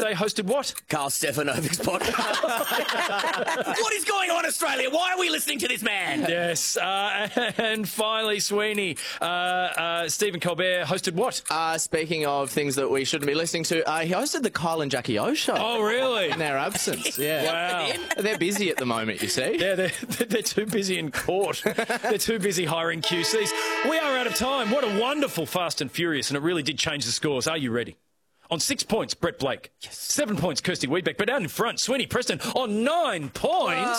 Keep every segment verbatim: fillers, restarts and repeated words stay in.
birthday hosted what? Carl Stefanovic's podcast. What is going on, Australia? Why are we listening to this man? Yes. Uh, and finally, Sweeney, uh, uh, Stephen Colbert hosted what? Uh, speaking of things that we shouldn't be listening to, uh, he hosted the Kyle and Jackie O show. Oh, really? In their absence, yeah. Wow. They're busy at the moment, you see. Yeah, they're, they're too busy in court. They're too busy hiring Q Cs. We are out of time. What a wonderful Fast and Furious, and it really did change the scores. Are you ready? On six points, Brett Blake. Yes. Seven points, Kirsty Wiedbeck. But out in front, Sweeney Preston on nine points.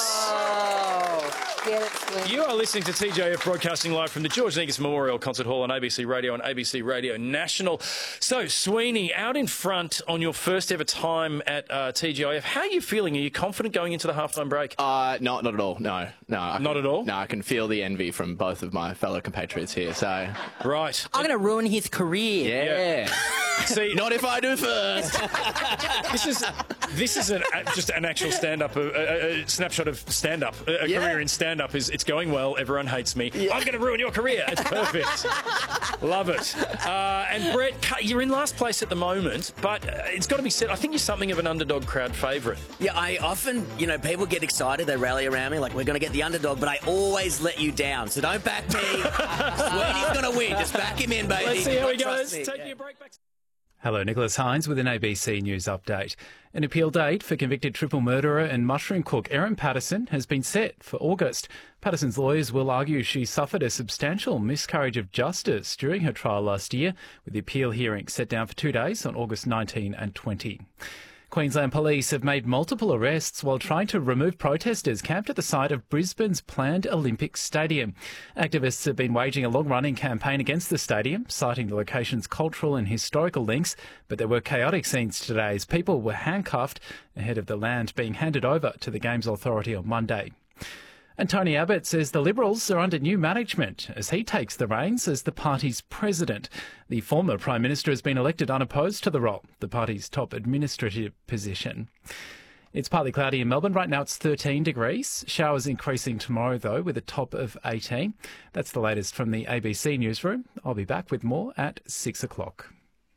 Oh, get it, Sweeney. You are listening to T J F broadcasting live from the George Negus Memorial Concert Hall on A B C Radio and A B C Radio National. So, Sweeney, out in front on your first ever time at uh, T G I F. How are you feeling? Are you confident going into the halftime break? Uh, not, not at all. No, no. I Not can, at all? No, I can feel the envy from both of my fellow compatriots here. So, Right. I'm going to ruin his career. yeah. See, Not if I do first. this is this is an, uh, just an actual stand-up, a, a, a snapshot of stand-up. A, a Yeah. career in stand-up is it's going well. Everyone hates me. I'm going to ruin your career. It's perfect. Love it. Uh, and Brett, you're in last place at the moment, but uh, it's got to be said. I think you're something of an underdog crowd favourite. Yeah, I often, you know, people get excited. They rally around me like, we're going to get the underdog, but I always let you down. So don't back me. Sweeney's going to win. Just back him in, baby. Let's see how he Trust goes. me. Taking Yeah. a break back. Hello, Nicholas Hines with an A B C News update. An appeal date for convicted triple murderer and mushroom cook Erin Patterson has been set for August. Patterson's lawyers will argue she suffered a substantial miscarriage of justice during her trial last year, with the appeal hearing set down for two days on August nineteenth and twentieth. Queensland Police have made multiple arrests while trying to remove protesters camped at the site of Brisbane's planned Olympic Stadium. Activists have been waging a long-running campaign against the stadium, citing the location's cultural and historical links, but there were chaotic scenes today as people were handcuffed ahead of the land being handed over to the Games Authority on Monday. And Tony Abbott says the Liberals are under new management as he takes the reins as the party's president. The former Prime Minister has been elected unopposed to the role, the party's top administrative position. It's partly cloudy in Melbourne. Right now it's thirteen degrees. Showers increasing tomorrow, though, with a top of eighteen. That's the latest from the A B C newsroom. I'll be back with more at six o'clock.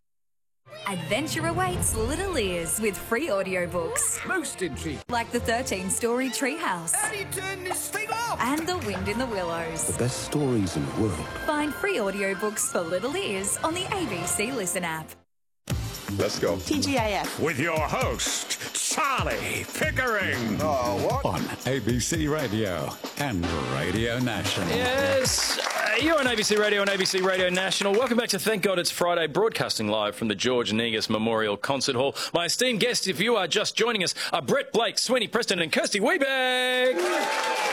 Adventure awaits little ears with free audiobooks. Most intriguing. Like the thirteen-story Treehouse. How do you turn this thing off? And The Wind in the Willows. The best stories in the world. Find free audiobooks for little ears on the A B C Listen app. Let's go. T G A F. With your host, Charlie Pickering. Oh, what? On A B C Radio and Radio National. Yes, uh, you're on A B C Radio and A B C Radio National. Welcome back to Thank God It's Friday, broadcasting live from the George Negus Memorial Concert Hall. My esteemed guests, if you are just joining us, are Brett Blake, Sweeney Preston and Kirsty Wiedbeck.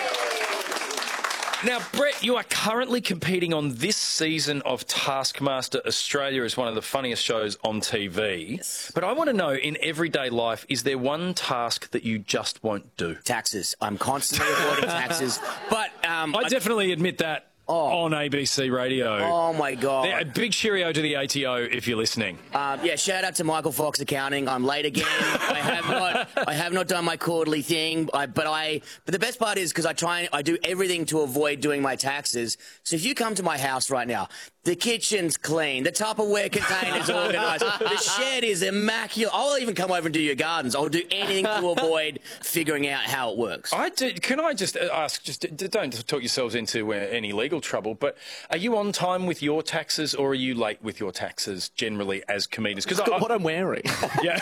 Now, Brett, you are currently competing on this season of Taskmaster Australia as one of the funniest shows on T V. Yes. But I want to know, in everyday life, is there one task that you just won't do? Taxes. I'm constantly avoiding taxes. But um, I definitely admit that Oh. on A B C Radio. Oh, my God. A big cheerio to the A T O if you're listening. Um, yeah, shout out to Michael Fox Accounting. I'm late again. I have not, I have not done my quarterly thing. I, but I, but the best part is because I try and I do everything to avoid doing my taxes. So if you come to my house right now, the kitchen's clean, the Tupperware container's organised, the shed is immaculate. I'll even come over and do your gardens. I'll do anything to avoid figuring out how it works. I do, can I just ask? Just don't talk yourselves into uh, any legal trouble. But are you on time with your taxes, or are you late with your taxes generally as comedians? Because Look at what I'm wearing. Yeah.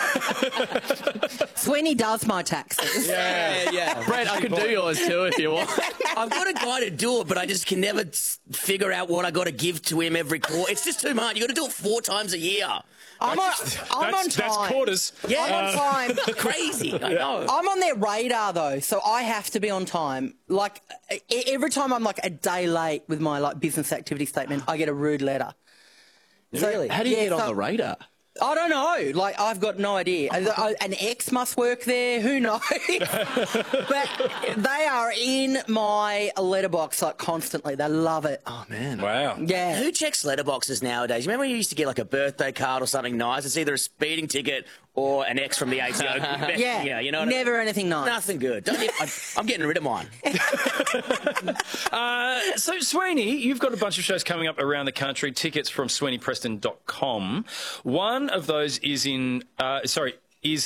Sweeney does my taxes. Yeah, yeah. Brett, I can do yours too if you want. I've got a guy to do it, but I just can never s- figure out what I got to give to him every quarter. It's just too much. You got to do it four times a year. I'm on, I'm on that's, time. that's quarters. Yeah, I'm on time. crazy. I know. I'm on their radar though, so I have to be on time. Like e- every time I'm like a day late with my like business activity statement, I get a rude letter. So, Really? How do you yeah, get on so- the radar? I don't know. Like, I've got no idea. An ex must work there. Who knows? But they are in my letterbox like constantly. They love it. Oh, man. Wow. Yeah. Who checks letterboxes nowadays? Remember when you used to get like a birthday card or something nice? It's either a speeding ticket or an X from the A T O. Yeah. yeah, you know what I Never mean? anything nice. Nothing good. Don't even, I'm, I'm getting rid of mine. Uh, so, Sweeney, you've got a bunch of shows coming up around the country. Tickets from sweeney preston dot com. One of those is in, uh, sorry, is